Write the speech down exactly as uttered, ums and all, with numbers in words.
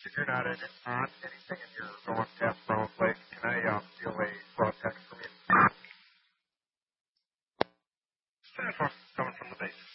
If you're not in it, on anything and you're going past Brown Lake, can I um, steal a broadcast from you? This one coming from the base.